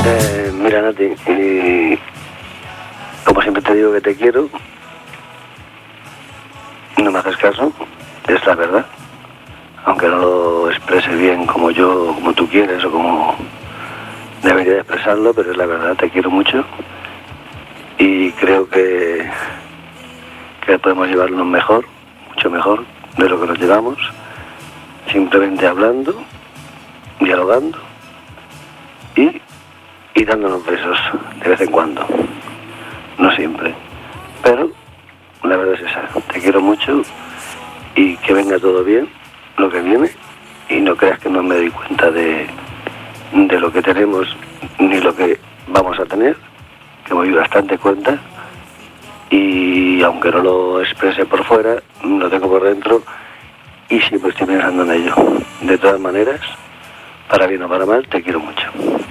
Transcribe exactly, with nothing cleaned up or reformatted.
Eh, mira, Nati, y como siempre te digo que te quiero, no me haces caso, es la verdad. Aunque no lo exprese bien como yo, como tú quieres o como debería de expresarlo, pero es la verdad, te quiero mucho y creo que, que podemos llevarnos mejor, mucho mejor de lo que nos llevamos, simplemente hablando, dialogando y, y dándonos besos de vez en cuando, no siempre, pero la verdad es esa, te quiero mucho y que venga todo bien, lo que viene, y no creas que no me doy cuenta de, de lo que tenemos ni lo que vamos a tener, que me doy bastante cuenta, y aunque no lo exprese por fuera, lo tengo por dentro y siempre estoy pensando en ello. De todas maneras, para bien o para mal, te quiero mucho.